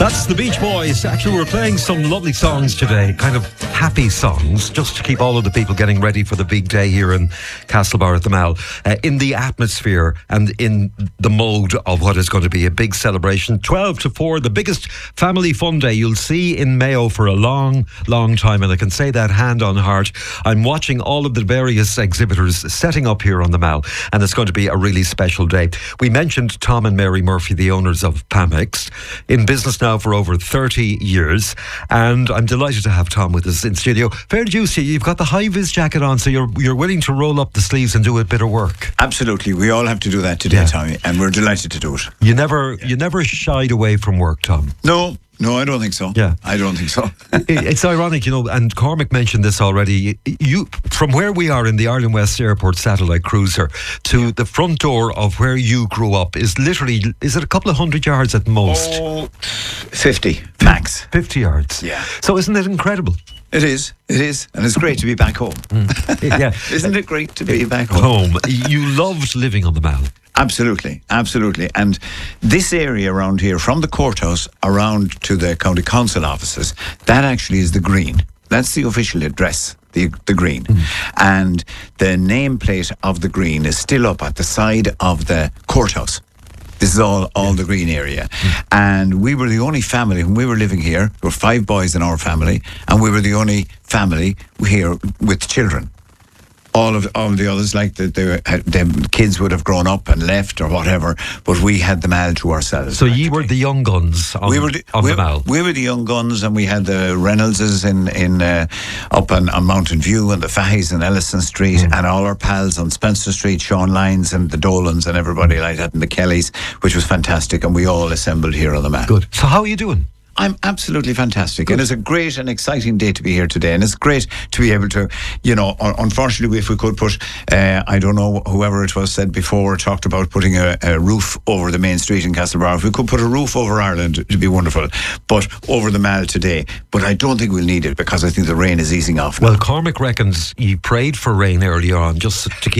That's the Beach Boys. Actually, we're playing some lovely songs today, kind of happy songs, just to keep all of the people getting ready for the big day here in Castlebar at the Mall, in the atmosphere and in the mode of what is going to be a big celebration. 12 to 4, the biggest family fun day you'll see in Mayo for a long, long time. And I can say that hand on heart. I'm watching all of the various exhibitors setting up here on the Mall, and it's going to be a really special day. We mentioned Tom and Mary Murphy, the owners of Pamex, in business now for over 30 years, and I'm delighted to have Tom with us in studio. Fair dues to you, you've got the high-vis jacket on, so you're willing to roll up the sleeves and do a bit of work. Absolutely, we all have to do that today, Tommy, and we're delighted to do it. You never shied away from work, Tom. No, I don't think so. Yeah. I don't think so. It's ironic, and Cormac mentioned this already. You, from where we are in the Ireland West Airport satellite cruiser to the front door of where you grew up is literally, is it a couple of 100 yards at most? 50 max. 50 yards. Yeah. So isn't it incredible? It is, and it's great to be back home. Yeah. Isn't it great to be back home? You loved living on the Mall. Absolutely. And this area around here, from the courthouse around to the county council offices, that actually is the Green. That's the official address, the Green. And the nameplate of the Green is still up at the side of the courthouse. This is all the Green area. And we were the only family, when we were living here, there were 5 boys in our family, and we were the only family here with children. All of the others, like the kids would have grown up and left or whatever, but we had the Mall to ourselves. So you were the young guns on the Mall. We were the young guns, and we had the Reynoldses in up on Mountain View, and the Fahys in Ellison Street, and all our pals on Spencer Street, Sean Lyons and the Dolans and everybody like that, and the Kellys, which was fantastic, and we all assembled here on the Mall. Good. So how are you doing? I'm absolutely fantastic. Good. And it's a great and exciting day to be here today, and it's great to be able to, unfortunately, if we could put, I don't know, whoever it was said before, talked about putting a roof over the main street in Castlebar. If we could put a roof over Ireland, it'd be wonderful, but over the Mall today. But I don't think we'll need it, because I think the rain is easing off now. Well, Cormac reckons he prayed for rain earlier on, just to keep